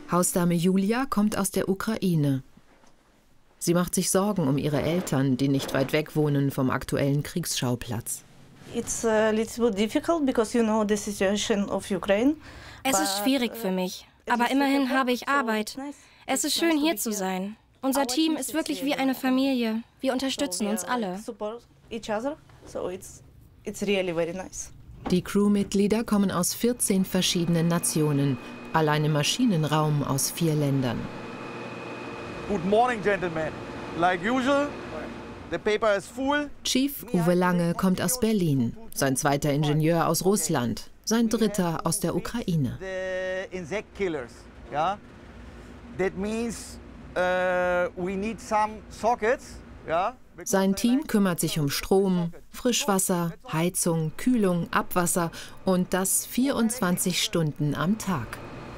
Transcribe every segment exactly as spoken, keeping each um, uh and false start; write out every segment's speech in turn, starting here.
Hausdame Julia kommt aus der Ukraine. Sie macht sich Sorgen um ihre Eltern, die nicht weit weg wohnen vom aktuellen Kriegsschauplatz. It's a little bit difficult because you know the situation of Ukraine. Es ist schwierig für mich, aber immerhin habe ich Arbeit. Es ist schön, hier zu sein. Unser Team ist wirklich wie eine Familie. Wir unterstützen uns alle. Die Crewmitglieder kommen aus vierzehn verschiedenen Nationen, allein im Maschinenraum aus vier Ländern. Good morning, gentlemen. Like usual, the paper is full. Chief Uwe Lange kommt aus Berlin, sein zweiter Ingenieur aus Russland, sein dritter aus der Ukraine. The insect killers, yeah. That means uh, we need some sockets, yeah. Sein Team kümmert sich um Strom, Frischwasser, Heizung, Kühlung, Abwasser und das vierundzwanzig Stunden am Tag.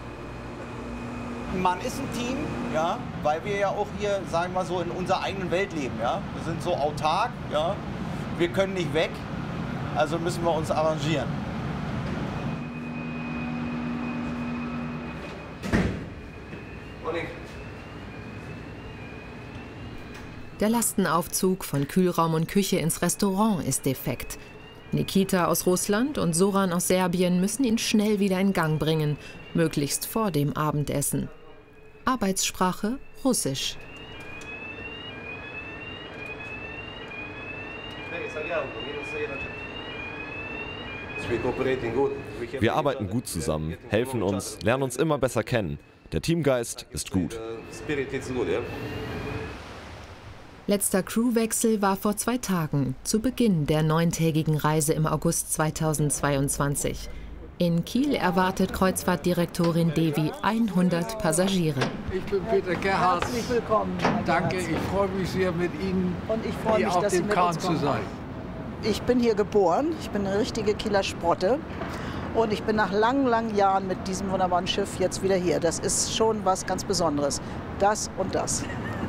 Man ist ein Team, ja, weil wir ja auch hier, sagen wir mal so, in unserer eigenen Welt leben. Ja. Wir sind so autark, ja. Wir können nicht weg, also müssen wir uns arrangieren. Der Lastenaufzug von Kühlraum und Küche ins Restaurant ist defekt. Nikita aus Russland und Soran aus Serbien müssen ihn schnell wieder in Gang bringen, möglichst vor dem Abendessen. Arbeitssprache Russisch. Wir arbeiten gut zusammen, helfen uns, lernen uns immer besser kennen. Der Teamgeist ist gut. Letzter Crewwechsel war vor zwei Tagen, zu Beginn der neuntägigen Reise im August zweitausendzweiundzwanzig. In Kiel erwartet Kreuzfahrtdirektorin Devi hundert Passagiere. Ich bin Peter Gerhardt. Herzlich willkommen. Danke, ich freue mich sehr, mit Ihnen und ich freue mich, auf dass Sie dem mit Kahn uns zu kommen. sein. Ich bin hier geboren, ich bin eine richtige Kieler Sprotte und ich bin nach langen, langen Jahren mit diesem wunderbaren Schiff jetzt wieder hier. Das ist schon was ganz Besonderes. Das und das.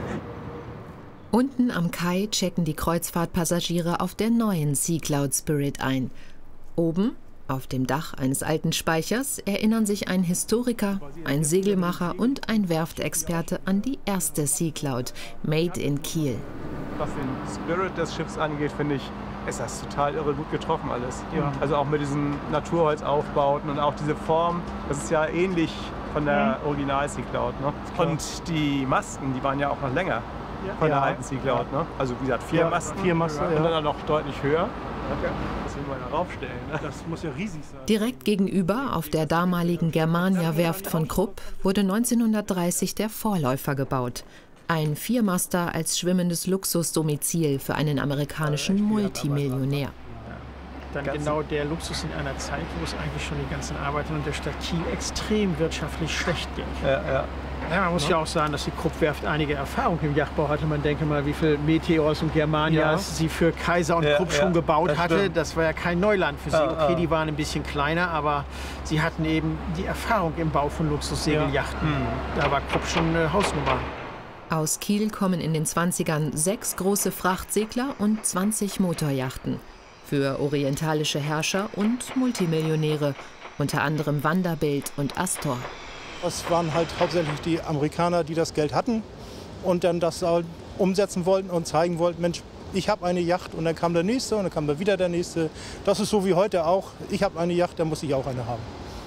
Unten am Kai checken die Kreuzfahrtpassagiere auf der neuen Sea Cloud Spirit ein. Oben, auf dem Dach eines alten Speichers, erinnern sich ein Historiker, ein Segelmacher und ein Werftexperte an die erste Sea Cloud, made in Kiel. Was den Spirit des Schiffs angeht, finde ich, ist das total irre gut getroffen alles. Ja. Also auch mit diesen Naturholzaufbauten und auch diese Form, das ist ja ähnlich von der Original Sea Cloud. Ne? Und die Masten, die waren ja auch noch länger. Von der ja. alten Sea Cloud, ne? Also wie gesagt, vier ja, Masten, vier Masten ja. und dann noch deutlich höher. Okay. Das müssen wir mal raufstellen. Ne? Das muss ja riesig sein. Direkt gegenüber, auf der damaligen Germania-Werft von Krupp, wurde neunzehnhundertdreißig der Vorläufer gebaut. Ein Viermaster als schwimmendes Luxusdomizil für einen amerikanischen Multimillionär. Dann genau der Luxus in einer Zeit, wo es eigentlich schon den ganzen Arbeitern und der Stadt Kiel extrem wirtschaftlich schlecht ging. Ja, ja. Ja, man muss ja. ja auch sagen, dass die Krupp-Werft einige Erfahrung im Yachtbau hatte. Man denke mal, wie viele Meteors und Germanias ja. sie für Kaiser und ja, Krupp schon ja, gebaut das hatte. Stimmt. Das war ja kein Neuland für sie. Ja, okay, die waren ein bisschen kleiner, aber sie hatten eben die Erfahrung im Bau von Luxussegelyachten. Ja. Da war Krupp schon eine Hausnummer. Aus Kiel kommen in den zwanzigern sechs große Frachtsegler und zwanzig Motorjachten. Für orientalische Herrscher und Multimillionäre, unter anderem Vanderbilt und Astor. Es waren halt hauptsächlich die Amerikaner, die das Geld hatten und dann das umsetzen wollten und zeigen wollten, Mensch, ich habe eine Yacht, und dann kam der Nächste und dann kam da wieder der Nächste. Das ist so wie heute auch, ich habe eine Yacht, dann muss ich auch eine haben.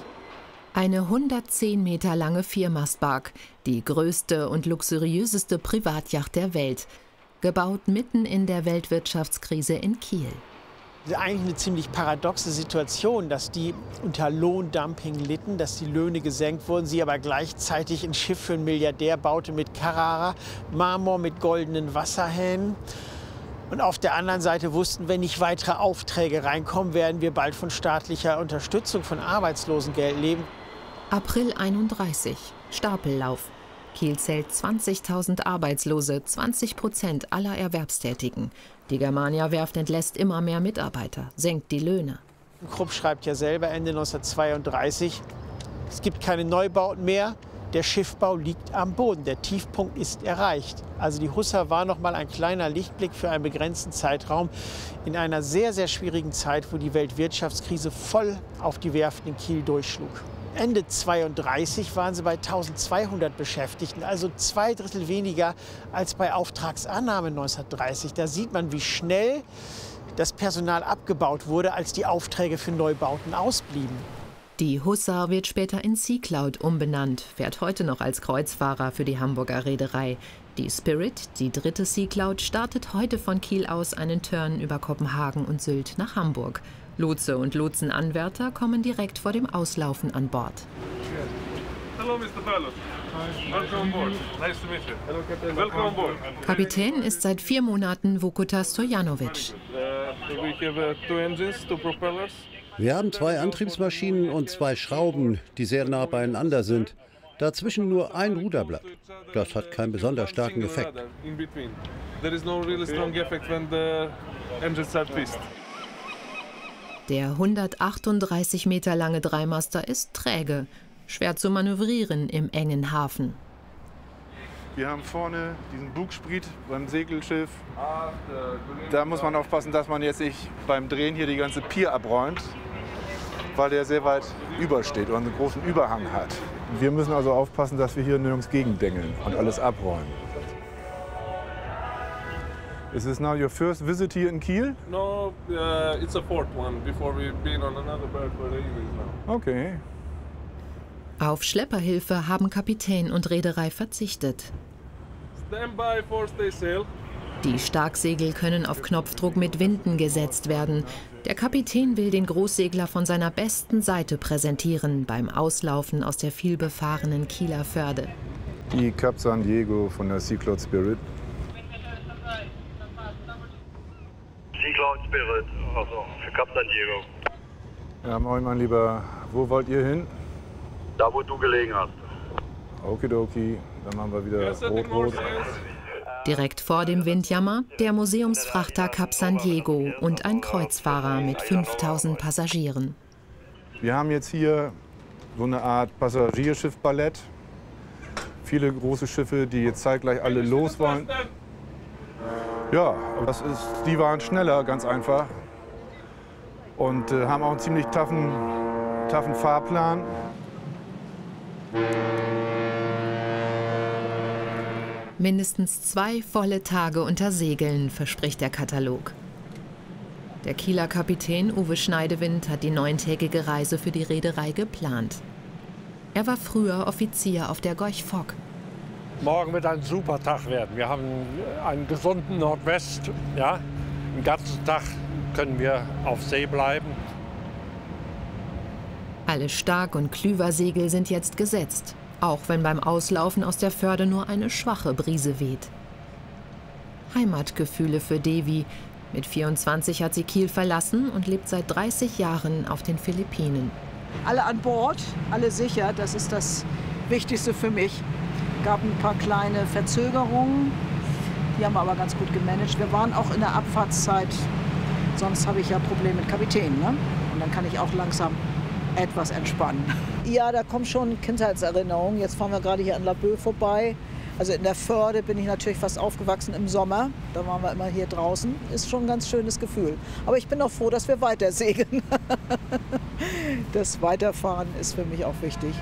Eine hundertzehn Meter lange Viermastbark, die größte und luxuriöseste Privatjacht der Welt, gebaut mitten in der Weltwirtschaftskrise in Kiel. Eigentlich eine ziemlich paradoxe Situation, dass die unter Lohndumping litten, dass die Löhne gesenkt wurden, sie aber gleichzeitig ein Schiff für einen Milliardär baute mit Carrara, Marmor mit goldenen Wasserhähnen. Und auf der anderen Seite wussten, wenn nicht weitere Aufträge reinkommen, werden wir bald von staatlicher Unterstützung von Arbeitslosengeld leben. April einunddreißig, Stapellauf. Kiel zählt zwanzigtausend Arbeitslose, zwanzig Prozent aller Erwerbstätigen. Die Germania-Werft entlässt immer mehr Mitarbeiter, senkt die Löhne. Krupp schreibt ja selber Ende neunzehnhundertzweiunddreißig, es gibt keine Neubauten mehr, der Schiffbau liegt am Boden, der Tiefpunkt ist erreicht. Also die Hussa war noch mal ein kleiner Lichtblick für einen begrenzten Zeitraum in einer sehr, sehr schwierigen Zeit, wo die Weltwirtschaftskrise voll auf die Werften in Kiel durchschlug. Ende zweiunddreißig waren sie bei eintausendzweihundert Beschäftigten, also zwei Drittel weniger als bei Auftragsannahme neunzehnhundertdreißig. Da sieht man, wie schnell das Personal abgebaut wurde, als die Aufträge für Neubauten ausblieben. Die Hussar wird später in Sea Cloud umbenannt, fährt heute noch als Kreuzfahrer für die Hamburger Reederei. Die Spirit, die dritte Sea Cloud, startet heute von Kiel aus einen Turn über Kopenhagen und Sylt nach Hamburg. Lotse und Lotsenanwärter kommen direkt vor dem Auslaufen an Bord. Hello, Mister Pilot. Welcome on board. Nice to meet you. Hello, Captain. Welcome on board. Kapitän ist seit vier Monaten Vukuta Stojanovic. Wir haben zwei Antriebsmaschinen und zwei Schrauben, die sehr nah beieinander sind. Dazwischen nur ein Ruderblatt. Das hat keinen besonders starken Effekt. Der hundertachtunddreißig Meter lange Dreimaster ist träge, schwer zu manövrieren im engen Hafen. Wir haben vorne diesen Bugspriet beim Segelschiff. Da muss man aufpassen, dass man jetzt nicht beim Drehen hier die ganze Pier abräumt, weil der sehr weit übersteht und einen großen Überhang hat. Wir müssen also aufpassen, dass wir hier nirgends gegendengeln und alles abräumen. Is this now your first visit here in Kiel? No, uh, it's a fourth one. Before we've been on another berth for the evenings now. Okay. Auf Schlepperhilfe haben Kapitän und Reederei verzichtet. Stand by for stay sail. Die Starksegel können auf Knopfdruck mit Winden gesetzt werden. Der Kapitän will den Großsegler von seiner besten Seite präsentieren beim Auslaufen aus der vielbefahrenen Kieler Förde. Die Cap San Diego von der Sea Cloud Spirit. Sea Cloud Spirit, also für Cap San Diego. Ja, moin mein Lieber, wo wollt ihr hin? Da, wo du gelegen hast. Okidoki, dann machen wir wieder rot-rot. Direkt vor dem Windjammer der Museumsfrachter Cap San Diego und ein Kreuzfahrer mit fünftausend Passagieren. Wir haben jetzt hier so eine Art Passagierschiff-Ballett. Viele große Schiffe, die jetzt zeitgleich alle los wollen. Ja, das ist, die waren schneller, ganz einfach. Und äh, haben auch einen ziemlich taffen, taffen Fahrplan. Mindestens zwei volle Tage unter Segeln, verspricht der Katalog. Der Kieler Kapitän Uwe Schneidewind hat die neuntägige Reise für die Reederei geplant. Er war früher Offizier auf der Gorch Fock. Morgen wird ein super Tag werden. Wir haben einen gesunden Nordwest. Ja? Den ganzen Tag können wir auf See bleiben. Alle Stark- und Klüversegel sind jetzt gesetzt, auch wenn beim Auslaufen aus der Förde nur eine schwache Brise weht. Heimatgefühle für Devi. Mit vierundzwanzig hat sie Kiel verlassen und lebt seit dreißig Jahren auf den Philippinen. Alle an Bord, alle sicher, das ist das Wichtigste für mich. Es gab ein paar kleine Verzögerungen, die haben wir aber ganz gut gemanagt. Wir waren auch in der Abfahrtszeit, sonst habe ich ja Probleme mit Kapitän, ne? Und dann kann ich auch langsam etwas entspannen. Ja, da kommen schon Kindheitserinnerungen. Jetzt fahren wir gerade hier an Laboe vorbei. Also in der Förde bin ich natürlich fast aufgewachsen im Sommer. Da waren wir immer hier draußen. Ist schon ein ganz schönes Gefühl. Aber ich bin auch froh, dass wir weiter segeln. Das Weiterfahren ist für mich auch wichtig.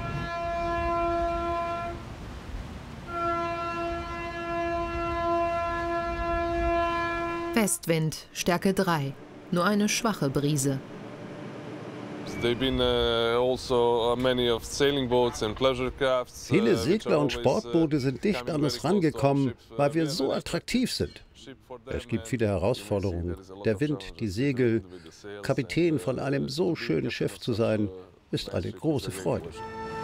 Westwind, Stärke drei. Nur eine schwache Brise. Viele Segler und Sportboote sind dicht an uns rangekommen, weil wir so attraktiv sind. Es gibt viele Herausforderungen. Der Wind, die Segel, Kapitän von einem so schönen Schiff zu sein, ist eine große Freude.